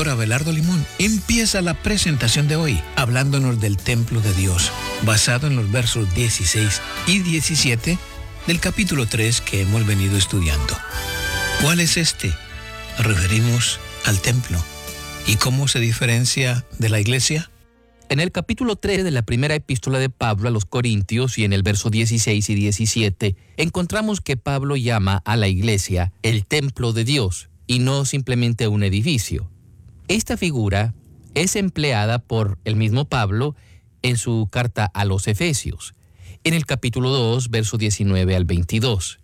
pastor Abelardo Limón empieza la presentación de hoy hablándonos del templo de Dios, basado en los versos 16 y 17 del capítulo 3 que hemos venido estudiando. ¿Cuál es este? Nos referimos al templo. ¿Y cómo se diferencia de la iglesia? En el capítulo 3 de la primera epístola de Pablo a los Corintios y en el verso 16 y 17, encontramos que Pablo llama a la iglesia el templo de Dios y no simplemente un edificio. Esta figura es empleada por el mismo Pablo en su carta a los Efesios, en el capítulo 2, verso 19 al 22.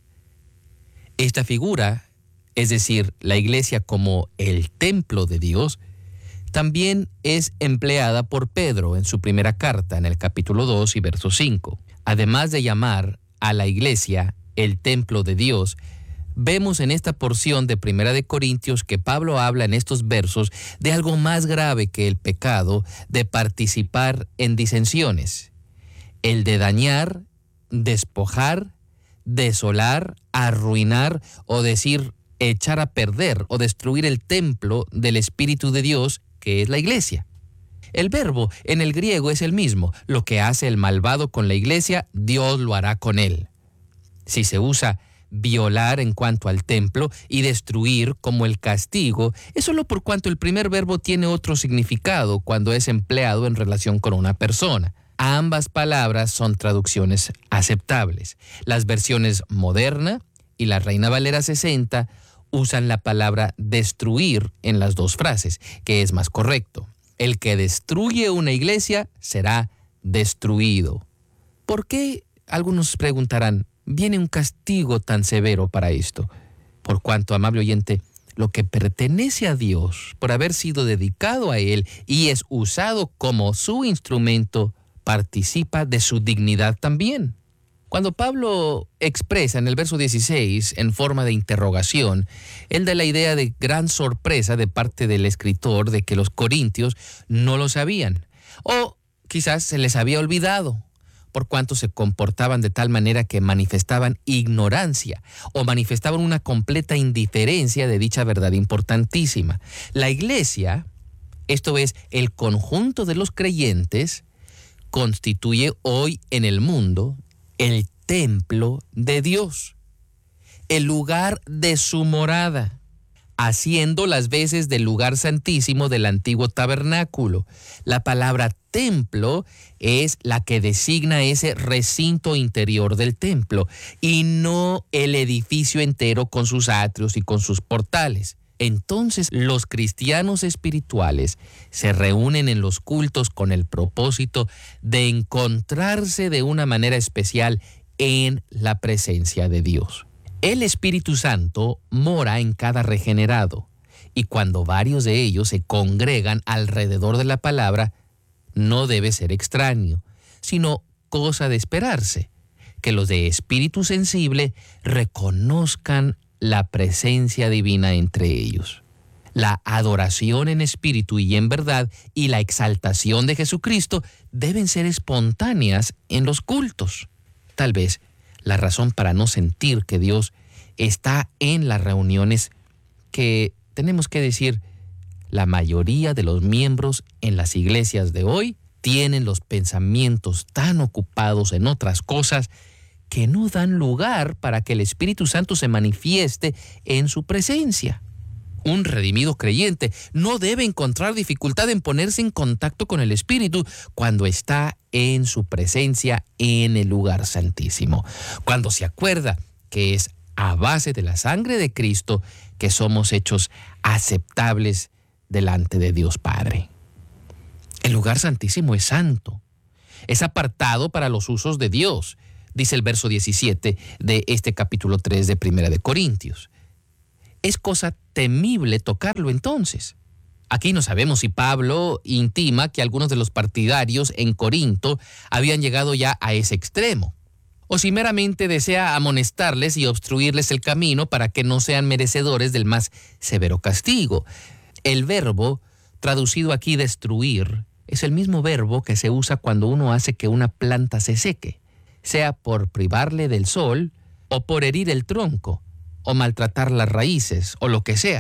Esta figura, es decir, la iglesia como el templo de Dios, también es empleada por Pedro en su primera carta, en el capítulo 2 y verso 5. Además de llamar a la iglesia el templo de Dios, vemos en esta porción de Primera de Corintios que Pablo habla en estos versos de algo más grave que el pecado de participar en disensiones. El de dañar, despojar, desolar, arruinar o decir echar a perder o destruir el templo del Espíritu de Dios, que es la iglesia. El verbo en el griego es el mismo. Lo que hace el malvado con la iglesia, Dios lo hará con él. Si se usa violar en cuanto al templo y destruir como el castigo, es solo por cuanto el primer verbo tiene otro significado cuando es empleado en relación con una persona. Ambas palabras son traducciones aceptables. Las versiones moderna y la Reina Valera 60 usan la palabra destruir en las dos frases, que es más correcto. El que destruye una iglesia será destruido. ¿Por qué? Algunos preguntarán, ¿viene un castigo tan severo para esto? Por cuanto, amable oyente, lo que pertenece a Dios, por haber sido dedicado a Él y es usado como su instrumento, participa de su dignidad también. Cuando Pablo expresa en el verso 16 en forma de interrogación, él da la idea de gran sorpresa de parte del escritor de que los corintios no lo sabían, o quizás se les había olvidado, por cuanto se comportaban de tal manera que manifestaban ignorancia o manifestaban una completa indiferencia de dicha verdad importantísima. La iglesia, esto es, el conjunto de los creyentes, constituye hoy en el mundo el templo de Dios, el lugar de su morada, haciendo las veces del lugar santísimo del antiguo tabernáculo. La palabra templo es la que designa ese recinto interior del templo y no el edificio entero con sus atrios y con sus portales. Entonces, los cristianos espirituales se reúnen en los cultos con el propósito de encontrarse de una manera especial en la presencia de Dios. El Espíritu Santo mora en cada regenerado, y cuando varios de ellos se congregan alrededor de la palabra, no debe ser extraño, sino cosa de esperarse, que los de espíritu sensible reconozcan la presencia divina entre ellos. La adoración en espíritu y en verdad y la exaltación de Jesucristo deben ser espontáneas en los cultos. Tal vez la razón para no sentir que Dios está en las reuniones que tenemos que decir, la mayoría de los miembros en las iglesias de hoy tienen los pensamientos tan ocupados en otras cosas que no dan lugar para que el Espíritu Santo se manifieste en su presencia. Un redimido creyente no debe encontrar dificultad en ponerse en contacto con el Espíritu cuando está en su presencia en el lugar santísimo, cuando se acuerda que es a base de la sangre de Cristo que somos hechos aceptables delante de Dios Padre. El lugar santísimo es santo, es apartado para los usos de Dios, dice el verso 17 de este capítulo 3 de Primera de Corintios. Es cosa temible tocarlo entonces. Aquí no sabemos si Pablo intima que algunos de los partidarios en Corinto habían llegado ya a ese extremo, o si meramente desea amonestarles y obstruirles el camino para que no sean merecedores del más severo castigo. El verbo, traducido aquí destruir, es el mismo verbo que se usa cuando uno hace que una planta se seque, sea por privarle del sol o por herir el tronco o maltratar las raíces o lo que sea.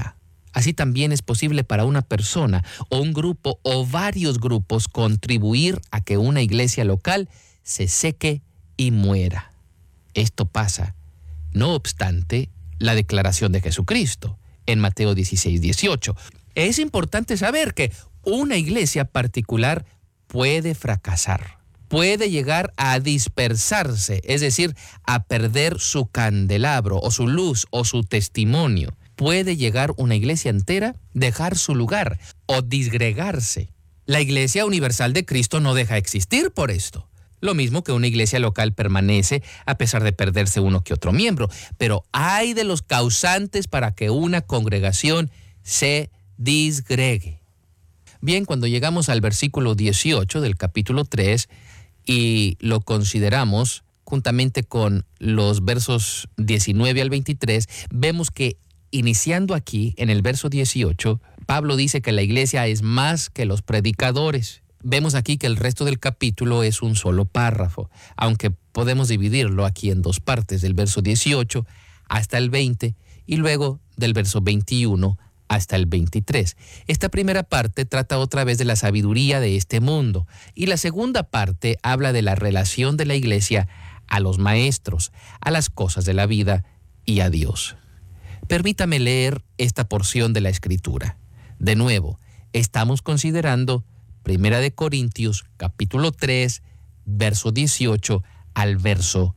Así también es posible para una persona o un grupo o varios grupos contribuir a que una iglesia local se seque y muera. Esto pasa, no obstante, la declaración de Jesucristo en Mateo 16:18. Es importante saber que una iglesia particular puede fracasar, puede llegar a dispersarse, es decir, a perder su candelabro o su luz o su testimonio. Puede llegar una iglesia entera, dejar su lugar o disgregarse. La Iglesia Universal de Cristo no deja existir por esto. Lo mismo que una iglesia local permanece a pesar de perderse uno que otro miembro. Pero hay de los causantes para que una congregación se disgregue. Bien, cuando llegamos al versículo 18 del capítulo 3 y lo consideramos juntamente con los versos 19 al 23, vemos que iniciando aquí en el verso 18, Pablo dice que la iglesia es más que los predicadores. Vemos aquí que el resto del capítulo es un solo párrafo, aunque podemos dividirlo aquí en dos partes, del verso 18 hasta el 20 y luego del verso 21 hasta el 23. Esta primera parte trata otra vez de la sabiduría de este mundo y la segunda parte habla de la relación de la iglesia a los maestros, a las cosas de la vida y a Dios. Permítame leer esta porción de la Escritura. De nuevo, estamos considerando 1 Corintios capítulo 3, verso 18 al verso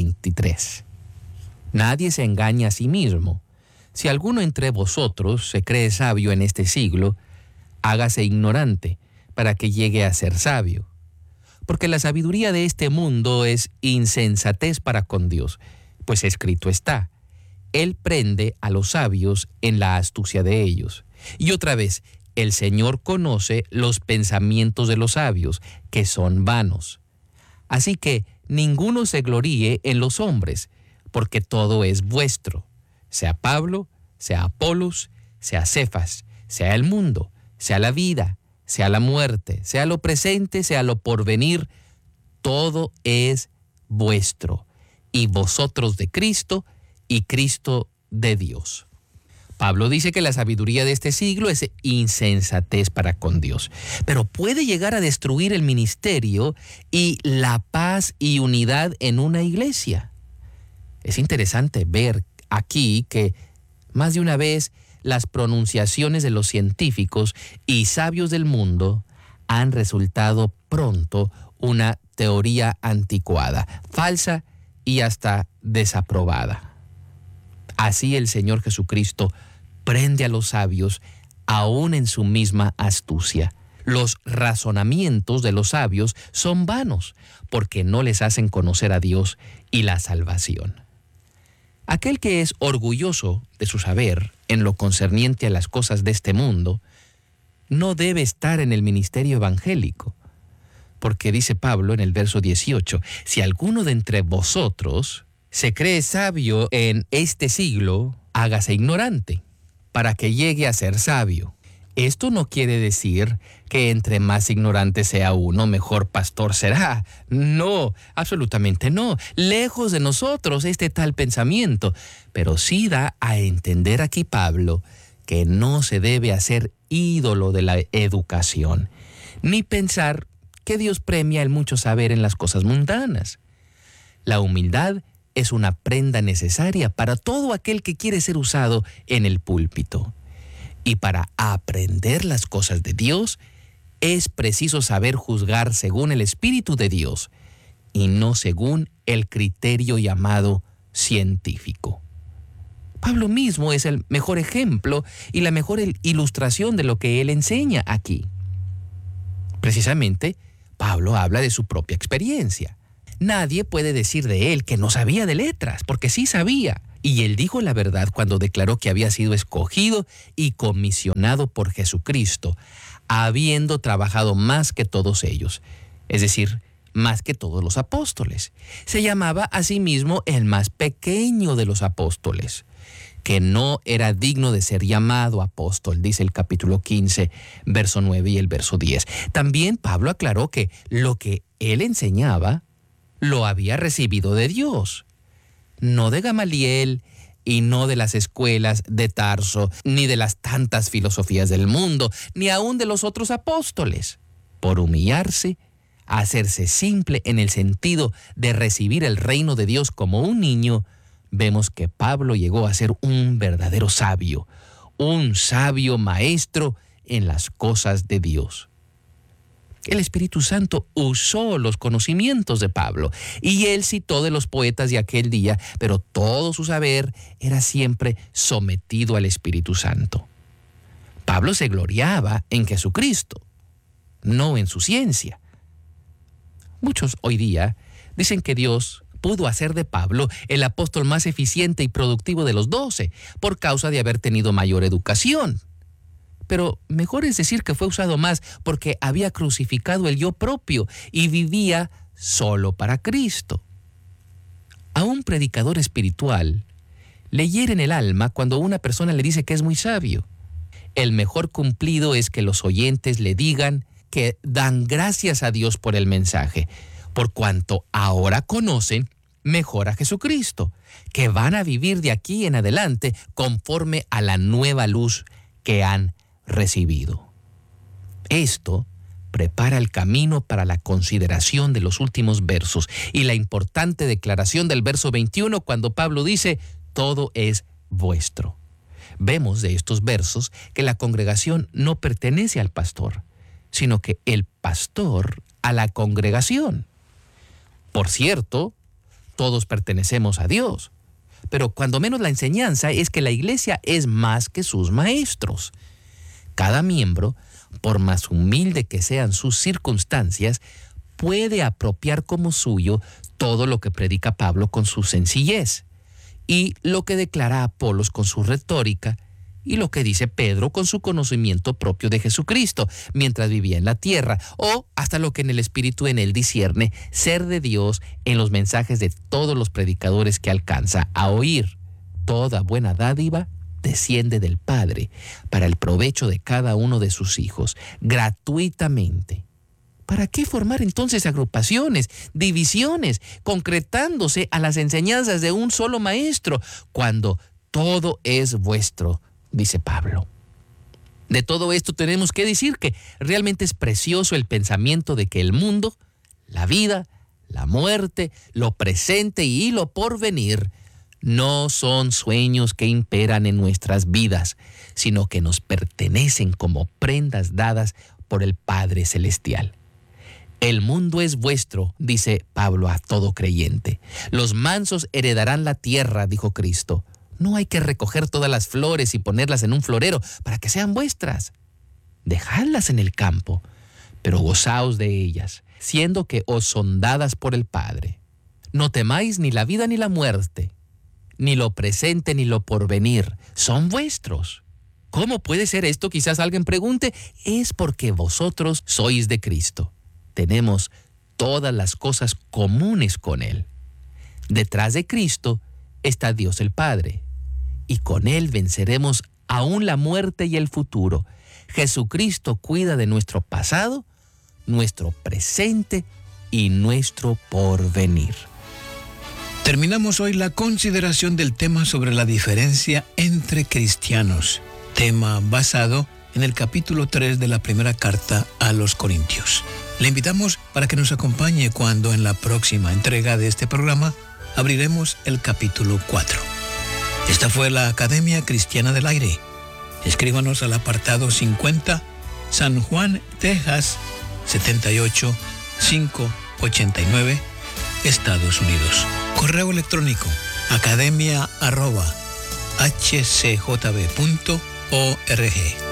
23. Nadie se engaña a sí mismo. Si alguno entre vosotros se cree sabio en este siglo, hágase ignorante para que llegue a ser sabio. Porque la sabiduría de este mundo es insensatez para con Dios, pues escrito está: Él prende a los sabios en la astucia de ellos. Y otra vez, el Señor conoce los pensamientos de los sabios, que son vanos. Así que ninguno se gloríe en los hombres, porque todo es vuestro, sea Pablo, sea Apolos, sea Cefas, sea el mundo, sea la vida, sea la muerte, sea lo presente, sea lo porvenir, todo es vuestro, y vosotros de Cristo, y Cristo de Dios. Pablo dice que la sabiduría de este siglo es insensatez para con Dios, pero puede llegar a destruir el ministerio y la paz y unidad en una iglesia. Es interesante ver aquí que más de una vez las pronunciaciones de los científicos y sabios del mundo han resultado pronto una teoría anticuada, falsa y hasta desaprobada. Así el Señor Jesucristo prende a los sabios aún en su misma astucia. Los razonamientos de los sabios son vanos porque no les hacen conocer a Dios y la salvación. Aquel que es orgulloso de su saber en lo concerniente a las cosas de este mundo no debe estar en el ministerio evangélico, porque dice Pablo en el verso 18, si alguno de entre vosotros se cree sabio en este siglo, hágase ignorante, para que llegue a ser sabio. Esto no quiere decir que entre más ignorante sea uno, mejor pastor será. No, absolutamente no. Lejos de nosotros este tal pensamiento. Pero sí da a entender aquí Pablo que no se debe hacer ídolo de la educación, ni pensar que Dios premia el mucho saber en las cosas mundanas. La humildad es una prenda necesaria para todo aquel que quiere ser usado en el púlpito. Y para aprender las cosas de Dios, es preciso saber juzgar según el Espíritu de Dios y no según el criterio llamado científico. Pablo mismo es el mejor ejemplo y la mejor ilustración de lo que él enseña aquí. Precisamente, Pablo habla de su propia experiencia. Nadie puede decir de él que no sabía de letras, porque sí sabía. Y él dijo la verdad cuando declaró que había sido escogido y comisionado por Jesucristo, habiendo trabajado más que todos ellos, es decir, más que todos los apóstoles. Se llamaba a sí mismo el más pequeño de los apóstoles, que no era digno de ser llamado apóstol, dice el capítulo 15, verso 9 y el verso 10. También Pablo aclaró que lo que él enseñaba lo había recibido de Dios, no de Gamaliel, y no de las escuelas de Tarso, ni de las tantas filosofías del mundo, ni aún de los otros apóstoles. Por humillarse, hacerse simple en el sentido de recibir el reino de Dios como un niño, vemos que Pablo llegó a ser un verdadero sabio, un sabio maestro en las cosas de Dios. El Espíritu Santo usó los conocimientos de Pablo y él citó de los poetas de aquel día, pero todo su saber era siempre sometido al Espíritu Santo. Pablo se gloriaba en Jesucristo, no en su ciencia. Muchos hoy día dicen que Dios pudo hacer de Pablo el apóstol más eficiente y productivo de los 12 por causa de haber tenido mayor educación. Pero mejor es decir que fue usado más porque había crucificado el yo propio y vivía solo para Cristo. A un predicador espiritual le hieren el alma cuando una persona le dice que es muy sabio. El mejor cumplido es que los oyentes le digan que dan gracias a Dios por el mensaje, por cuanto ahora conocen mejor a Jesucristo, que van a vivir de aquí en adelante conforme a la nueva luz que han recibido. Esto prepara el camino para la consideración de los últimos versos y la importante declaración del verso 21 cuando Pablo dice, todo es vuestro. Vemos de estos versos que la congregación no pertenece al pastor, sino que el pastor a la congregación. Por cierto, todos pertenecemos a Dios, pero cuando menos la enseñanza es que la iglesia es más que sus maestros. Cada miembro, por más humilde que sean sus circunstancias, puede apropiar como suyo todo lo que predica Pablo con su sencillez, y lo que declara Apolos con su retórica, y lo que dice Pedro con su conocimiento propio de Jesucristo mientras vivía en la tierra, o hasta lo que en el Espíritu en él discierne ser de Dios en los mensajes de todos los predicadores que alcanza a oír. Toda buena dádiva desciende del Padre para el provecho de cada uno de sus hijos, gratuitamente. ¿Para qué formar entonces agrupaciones, divisiones, concretándose a las enseñanzas de un solo maestro, cuando todo es vuestro, dice Pablo? De todo esto tenemos que decir que realmente es precioso el pensamiento de que el mundo, la vida, la muerte, lo presente y lo porvenir no son sueños que imperan en nuestras vidas, sino que nos pertenecen como prendas dadas por el Padre Celestial. El mundo es vuestro, dice Pablo a todo creyente. Los mansos heredarán la tierra, dijo Cristo. No hay que recoger todas las flores y ponerlas en un florero para que sean vuestras. Dejadlas en el campo, pero gozaos de ellas, siendo que os son dadas por el Padre. No temáis ni la vida ni la muerte, ni lo presente ni lo porvenir, son vuestros. ¿Cómo puede ser esto? Quizás alguien pregunte. Es porque vosotros sois de Cristo. Tenemos todas las cosas comunes con Él. Detrás de Cristo está Dios el Padre, y con Él venceremos aún la muerte y el futuro. Jesucristo cuida de nuestro pasado, nuestro presente y nuestro porvenir. Terminamos hoy la consideración del tema sobre la diferencia entre cristianos, tema basado en el capítulo 3 de la primera carta a los Corintios. Le invitamos para que nos acompañe cuando en la próxima entrega de este programa abriremos el capítulo 4. Esta fue la Academia Cristiana del Aire. Escríbanos al apartado 50, San Juan, Texas, 78589, Estados Unidos. Correo electrónico academia@hcjb.org.